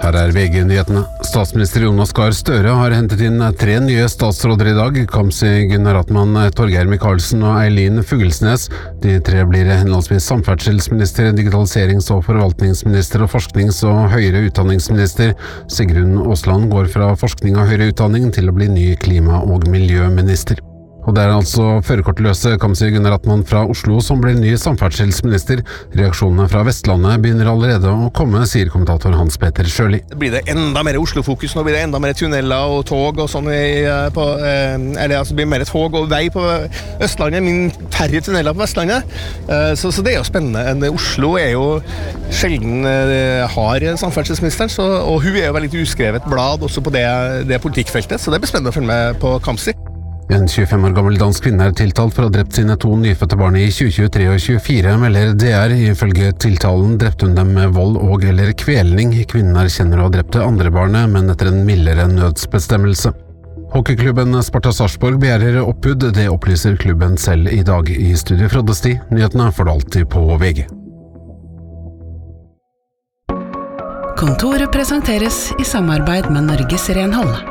Her VG-nyhetene. Statsminister Jonas Gahr Støre har hentet inn 3 nye statsråder i dag. Kamzy Gunnar Atman, Torgeir Micaelsen og Eileen Fuglesnes. De 3 blir henholdsvis samferdselsminister, digitaliserings- og forvaltningsminister og forsknings- og høyere utdanningsminister. Sigrun Aasland går fra forskning og høyere utdanning til å bli ny klima- og miljøminister. Og det altså førerkortløse Kamzy Gunnar Atman fra Oslo som blir ny samferdselsminister. Reaksjonene fra Vestlandet begynner allerede å komme, sier kommentator Hans Petter Sjøli. Blir det enda mer Oslo-fokus, nå blir det enda mer tunneler og tog og sånn det blir mer tog og vei på Østlandet, min færre tunneler på Vestlandet. Så det er jo spennende. Oslo er jo sjelden har samferdselsministeren, og hun er jo veldig uskrevet blad også på det politikkfeltet, så det blir spennende å følge med på Kamzy. En 25 år gammel dansk kvinne tiltalt for å ha drept sine 2 nyfødte barn i 2023 og 2024, melder DR. Ifølge tiltalen drepte hun dem med vold og eller kvelning. Kvinnen erkjenner å ha drept det andre barnet, men etter en mildere nødsbestemmelse. Hockeyklubben Sparta Sarpsborg begjærer oppbud, det opplyser klubben selv i dag. I studio Frode Sti, nyhetene får du alltid på VG. Kontoret presenteres i samarbeid med Norges Renhold.